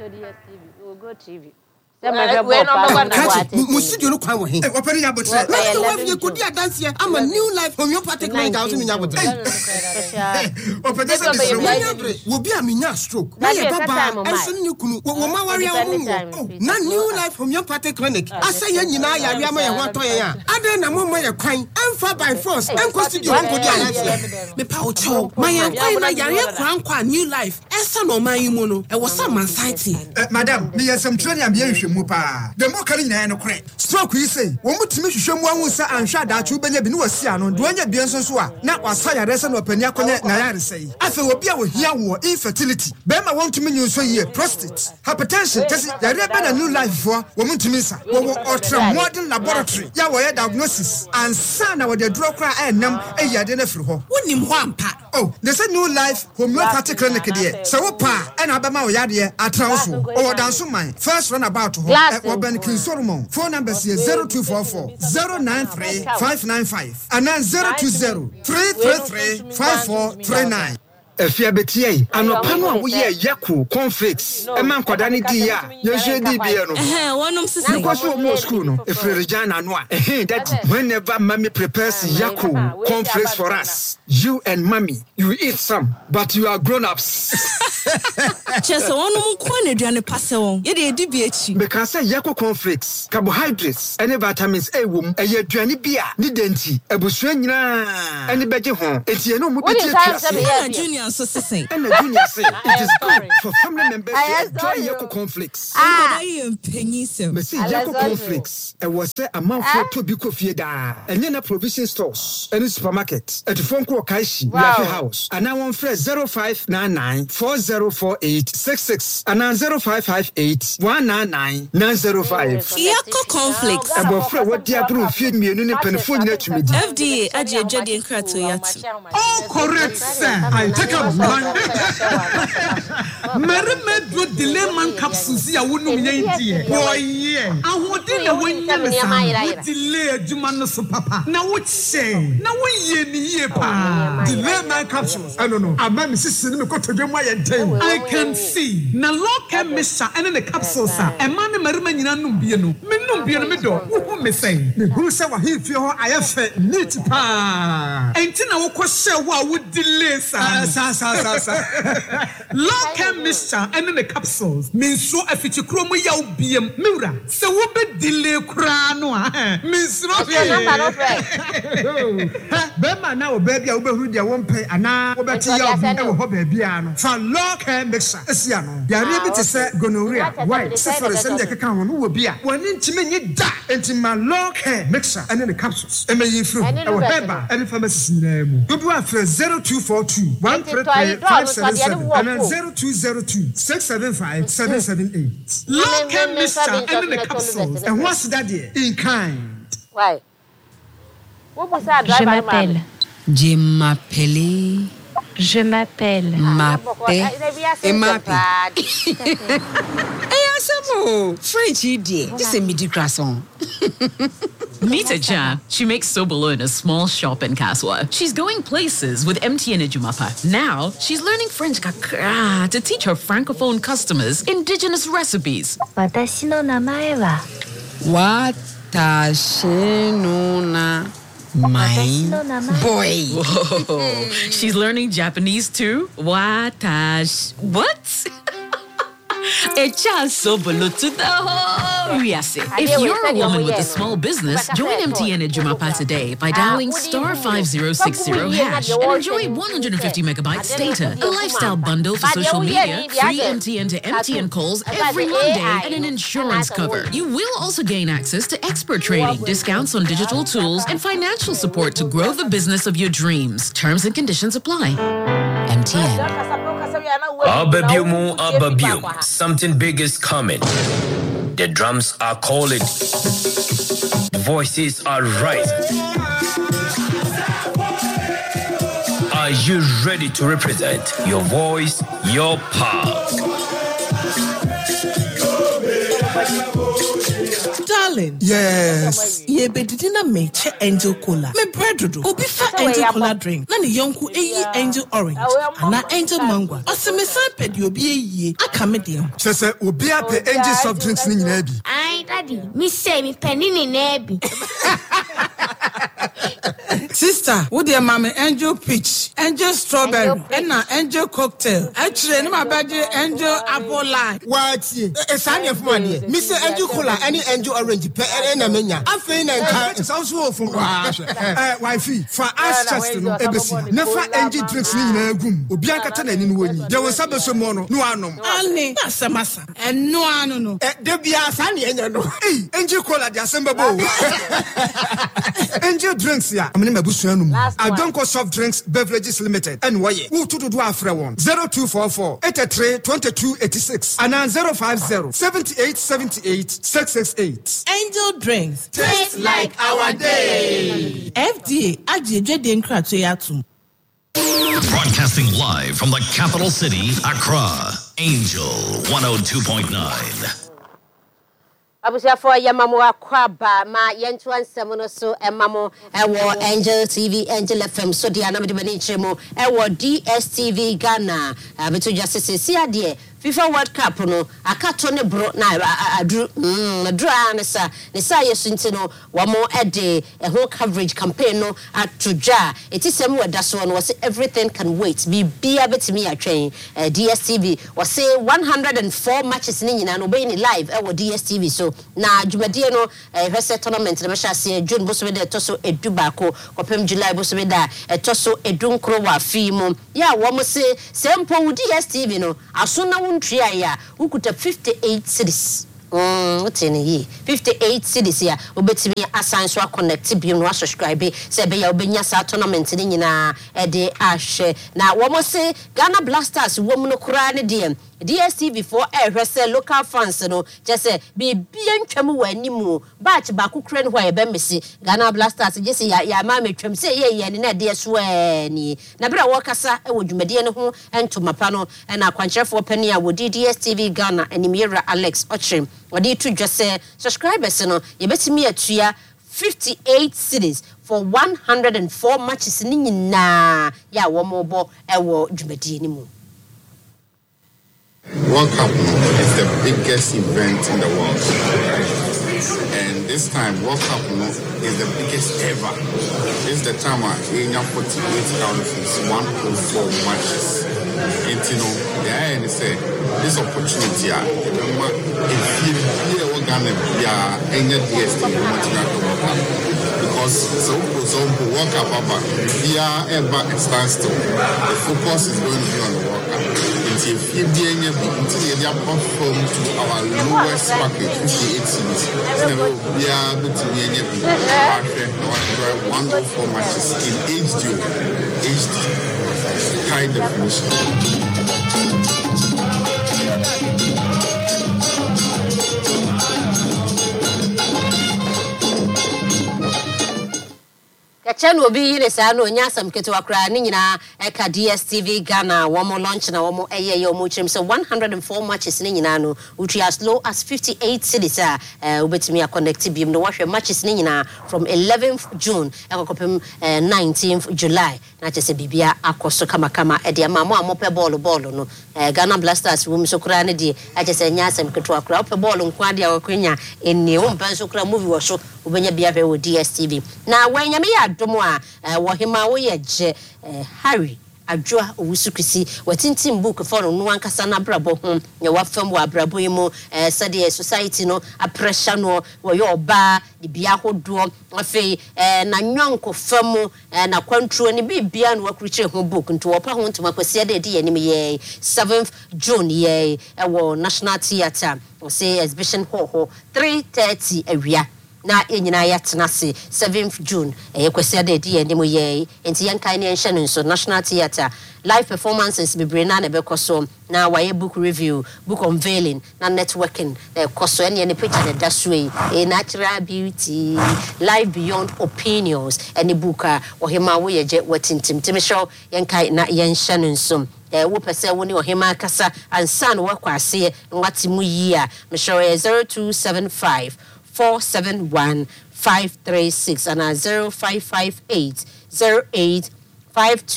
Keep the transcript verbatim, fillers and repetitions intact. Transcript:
We'll go T V. Musidio no kwa wo he. E opere ya botre. Na so wa fi kodi adanse am a new life homeopathic clinic house me nya botre. Opere se be wo bi a menya stroke. Na ye baba enso ni kunu wo ma ware awu. Na new life homeopathic clinic. Asa ye nyina yare ama ye ho ato ye a. Ade na mo ma ye kwan emfa by force enko studio kodi adanse. Me pa o cho. Ma ye kwan na yare kwan kwa new life. Esa no man yi mu no. E wo some anxiety. Madam, me yesem training am ye hwehwemu pa. The more carry na no kre. Stroke yi say, wo mutimi hwehwemu anwu sa anhwa da atwu benya bi no wasi ano. Do anya bi enso so a na wasa yare se no pani akonye na yare sei. Afa obi a wo hia wo infertility. Be ma won tumi nyu so ye prostate. Hypertension tesi yare be na new life for wo mutimi sa. Wo wo ultra modern laboratory. Ya wo ye diagnosis. Ansa na wo de dro kra enam eyade na firi ho. Wonim ho ampa. Oh, they say new life homeopathic clinic there. So wo pa e na be ma wo yade atra so. O danso man. First run about ho. Oben King Solomon. Phone number is zero two four four zero nine three five nine five and then zero two zero three three three five four three nine. Efia betie anopa no a wo ye yako conflicts e man kwada ne di ya ye hwe di bia no eh wonom sisi because wo mo school no e frere jana no a eh that whenever mommy prepares yako conflicts for us, you and mommy you eat some but you are grown ups. Chese wonom kwa na aduane pase won ye de di bi echi because say yako conflicts carbohydrates and vitamins A wom e ye aduane bia ni denti ebusua nyina eni beje ho etie no mo betie tia junior so say and the junior say it is good for family members to enjoy yako conflicts. Ah, you penny so. Me say yako conflicts e was say amount for to bi kofie da. Enye na provision stores, any supermarket, at phone call Kaishi, Yafi House. And now one fresh zero five nine nine four zero four eight six six and now zero five five eight one nine nine nine zero five. Yako conflicts. About free what dear proof feed me no penfone na to me. F D A aje jodi enkrato yatu. Oh correct sir. I take a man. Mereme do delay man capsules ya wonum ye die. Boy ye. Ahodi na wanya me sa. Delay aduma no so papa. Na wo che. Na wo ye ni ye pa. Delay man capsules. I don't know. Ama me sisi me ko todwe mo ye den. I can see. Na local mesha ene the capsules a. E man ne merema nyina num bie no. Me num bie no me do. Wo me say. Me hu se wa hifie ho ayefe neat pa. Enti na wo ko hye wo a wo delay sa. Sa sa sa sa. Local mesha ene the capsules. Me so afiti kromo ya obiem. Mewra. Se wo be delay kra no a. Me so be ma na o ba bia wo be hu dia won pe ana wo be ti ya obi e wo ho ba bia no. Fa local mesha esia no. Yare bi te se gonorrhea. Why? Se for se de keka ho no wo bia. Woni ntime nyi da. Enti ma local mesha ene the capsules. E me yin fru. E wo heba ene pharmacies na mu. Dodo afre zero two four two one three three five seven seven and zero two zero two six seven five seven seven eight. Local mesha ene the capsules. And what's that there? In kind. Why? Je m'appelle. Je m'appelle. Je m'appelle. M'appelle. Et m'appelle. Eh, asamo. French idiot. This is midi croissant. Meet Aja. She makes Sobolo in a small shop in Kaswa. She's going places with M T N Ejumapa. Now, she's learning French kakra to teach her francophone customers indigenous recipes. Watashi no namae wa. Watashi no na. My boy. Whoa. She's learning Japanese too? Watash. What? Echa Sobolo to the whole Riase. If you're a woman with a small business, join M T N Ejumapa today by dialing star five zero six zero hash and enjoy one hundred fifty megabytes data, a lifestyle bundle for social media, free M T N to M T N calls every Monday, and an insurance cover. You will also gain access to expert training, discounts on digital tools, and financial support to grow the business of your dreams. Terms and conditions apply. M T N. Ababiumu, ababium. Something big is coming. The drums are calling. The voices are rising. Are you ready to represent your voice, your power? Darling. Yes. Ye be didina meche angel cola. Me bread Edodo, Obi fa angel cola drink. Na ne yonku eyi angel orange. Ana angel mango. Osemesa pedi obi eyi aka me de. Sese obi ape angel soft drinks ni nyina bi. Ai daddy, me say me penny ni na bi. Sister, wo de mama angel peach, angel strawberry, and na angel cocktail. Actually, no my badge angel apple lime. What? E sane fun ane. Me say angel cola any angel orange pe e na menya. Afei na nka It sounds so fun. Eh, wifey, for us Chester no ebesi. Never angel drinks ni nyina gum. Obi ankata na ni no woni. De won sabe so mo no, no anom. Ani, na samasa. En no anu no. eh de bia sane enya no. Eh, angel cola de asemba bo. Angel drinks ya. Amene mabusu anu. Adonko Soft Drinks Beverages Limited. And why? Who to do afre one? zero two four four, eight three, two two eight six and zero five zero, seven eight seven eight, six six eight. Angel drinks. Taste like our day. F D A ajeje de nkrato yatum. Broadcasting live from the capital city, Accra. Angel one oh two point nine. Abusiafo yamamu akwaba ma yentu ansem no so emamo ewo Angel T V Angel F M so dia na me de bani chemo ewo D S T V Ghana abeto justice si ade FIFA World Cup no akato ne bro na adru mm adru anesa ne sa yesu ntino wo mo ede a whole coverage campaign no atudwa etisem weda so no say everything can wait bi bia betimi atwen D S T V was say one hundred four matches ni nyina no be ni live e wo D S T V so na dwumadie no hwese tournament na be sha se June bo so be de to so edu bako kopem July bo so be da to so edu nkro wa fi mu ya wo mo say sempo D S T V no aso na untria ya ukuta fifty-eight cities mm what's in here fifty-eight cities ya obetimi asan so connect bi no subscribe se be ya obenya sa tournament ni nyina e de ahwe na wo mo say Ghana Blasters wo mu no kura ne de D S T V for a hwese local fans no just say be bia ntwam wanimu batch ba kokure ne ho e be mesi Ghana Blasters just ya ya ma metwam say ye ye ne na de so ani na bra wo kasa e wo dwumade ne ho entoma pa no na kwankyerefo pani a wo D S T V Ghana Animira Alex Ochim odi to just say subscribers no ye betimi atua fifty-eight cities for one hundred four matches ni nyina ya wo mobo e wo dwumade ni mu. World Cup is the biggest event in the world, and this time World Cup is the biggest ever. This is the time we have forty-eight countries, one hundred four matches. And you know, the I say this opportunity, remember, if you hear what Ghana we are any D S T V World Cup, because so so World Cup we are ever a standstill. The focus is going to be on the World Cup. If you be until they perform to our lowest package, fifty-eight cities, we are able to be any one hundred four matches in H D, H D, high definition. Chen will be in a sano nyasam keto akra ni nyina eka D S T V Ghana wo mo launch na wo mo eye yo mo chim so one hundred four matches ni nyina no uti as low as fifty-eight cities a ubetimi connect bim no wahwe matches ni nyina from eleventh June ekokopem nineteenth July na chese bibia akoso kama kama e de ma mo amope ball ball no Ghana Blasters wo so kra ne de achese nyasam keto akra ope ball nkwa de akwenya eni wo mpan so kra movie wo so ubenya bia be wo D S T V na wanya me ya domo a wo hema wo ye je Harry adwa owusukrisi watintim book for no ankasa na brabo ho ye wafam wa brabo yimo sade society no a pressure no wo ye oba de bia hodo afei na nwanko fam na kwantro ni bibia no akruchire ho book nto opa ho ntoma kwase de de yanim ye seventh June ye wo National Theatre say exhibition hall three thirty awia na enyina yatena se seventh June e kwese da di anim ye enti yankan ne nhye nso National Theatre live performances bebre na na bekoso na waye book review book unveiling na networking e koso ene ne picture na daswe e natural beauty life beyond opinions ene book a ohema wo ye je watintim timi show yankan na yenhye nso eh wo pese wo ni ohema kasa ansa no wakwase nwatimu yi a me show zero two seven five four seven one five three six and zero five five eight zero eight five two